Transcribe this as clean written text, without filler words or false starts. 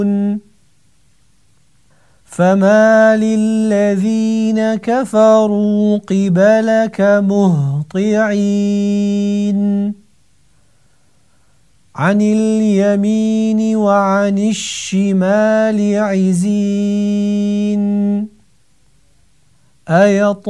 فمال الذين كفروا قبلك مهطعين عن اليمين وعن الشمال عزين